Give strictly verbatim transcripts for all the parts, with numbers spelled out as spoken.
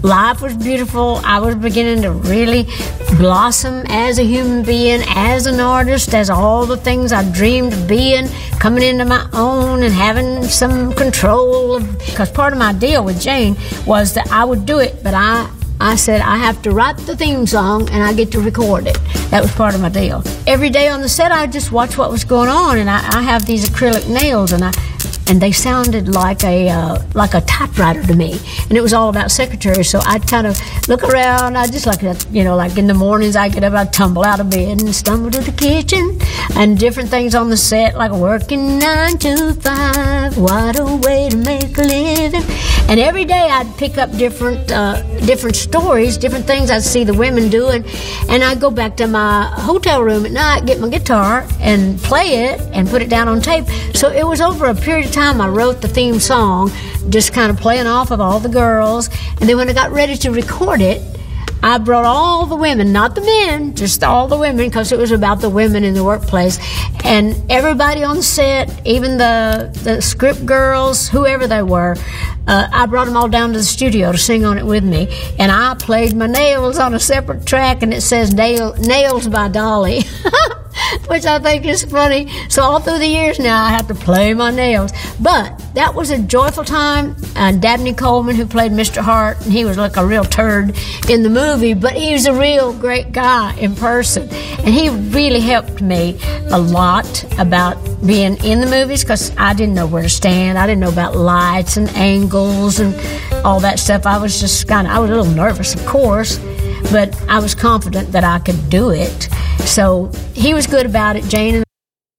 life was beautiful. I was beginning to really blossom as a human being, as an artist, as all the things I dreamed of being, coming into my own and having some control of, because part of my deal with Jane was that I would do it, but I I said, I have to write the theme song and I get to record it. That was part of my deal. Every day on the set, I just watch what was going on, and I, I have these acrylic nails, and I and they sounded like a uh, like a typewriter to me. And it was all about secretaries, so I'd kind of look around. I just like, you know, like in the mornings, I get up, I'd tumble out of bed and stumble to the kitchen, and different things on the set, like working nine to five, what a way to make a living. And every day I'd pick up different uh, different stories, different things I'd see the women doing, and I'd go back to my hotel room at night, get my guitar and play it and put it down on tape. So it was over a period of time I wrote the theme song, just kind of playing off of all the girls. And then when I got ready to record it, I brought all the women, not the men, just all the women, because it was about the women in the workplace. And everybody on the set, even the, the script girls, whoever they were, uh, I brought them all down to the studio to sing on it with me. And I played my nails on a separate track, and it says Nail, Nails by Dolly, which I think is funny. So all through the years now, I have to play my nails. But that was a joyful time. Uh, Dabney Coleman, who played Mister Hart, and he was like a real turd in the movie, but he was a real great guy in person. And he really helped me a lot about being in the movies, because I didn't know where to stand. I didn't know about lights and angles and all that stuff. I was just kind of, I was a little nervous, of course, but I was confident that I could do it. So he was good about it. Jane and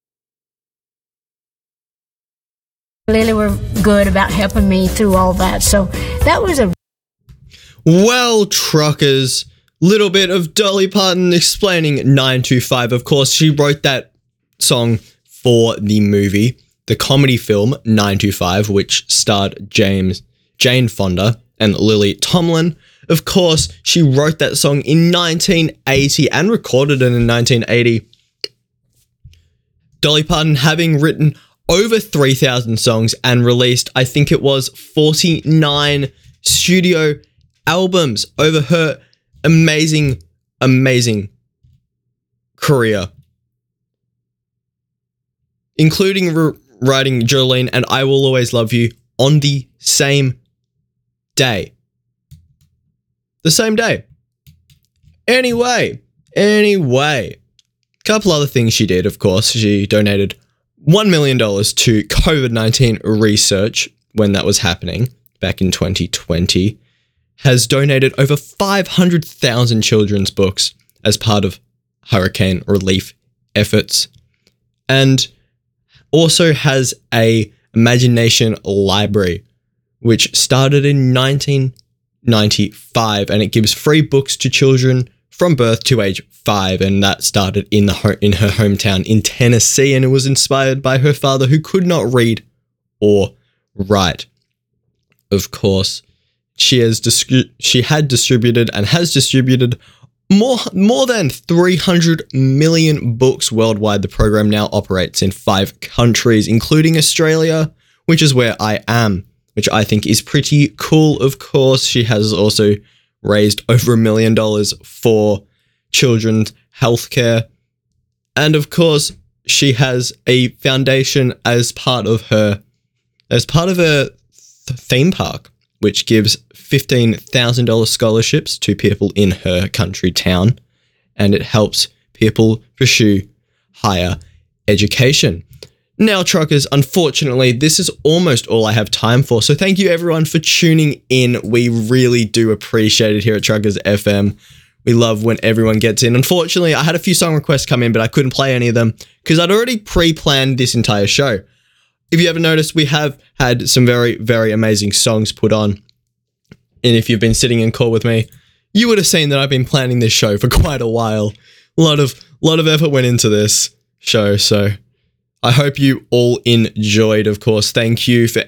Lily were good about helping me through all that. So that was a... Well, truckers, little bit of Dolly Parton explaining nine two five. Of course, she wrote that song for the movie, the comedy film nine two five, which starred James, Jane Fonda and Lily Tomlin. Of course, she wrote that song in nineteen eighty and recorded it in nineteen eighty. Dolly Parton having written over three thousand songs and released, I think it was forty-nine studio albums over her amazing, amazing career, including re- writing Jolene and I Will Always Love You on the same day. The same day. Anyway, anyway, a couple other things she did, of course. She donated one million dollars to COVID nineteen research when that was happening back in twenty twenty. Has donated over five hundred thousand children's books as part of hurricane relief efforts. And also has a Imagination Library, which started in nineteen ninety-five, and it gives free books to children from birth to age five, and that started in the ho- in her hometown in Tennessee, and it was inspired by her father, who could not read or write. Of course, she has dis- she had distributed and has distributed more more than three hundred million books worldwide. The program now operates in five countries, including Australia, which is where I am, which I think is pretty cool. Of course, she has also raised over a million dollars for children's healthcare. And of course, she has a foundation as part of her, as part of her th- theme park, which gives fifteen thousand dollars scholarships to people in her country town. And it helps people pursue higher education. Now, truckers, unfortunately, this is almost all I have time for. So thank you everyone for tuning in. We really do appreciate it here at Truckers F M. We love when everyone gets in. Unfortunately, I had a few song requests come in, but I couldn't play any of them because I'd already pre-planned this entire show. If you haven't noticed, we have had some very, very amazing songs put on. And if you've been sitting in call with me, you would have seen that I've been planning this show for quite a while. A lot of, lot of effort went into this show, so I hope you all enjoyed, of course. Thank you for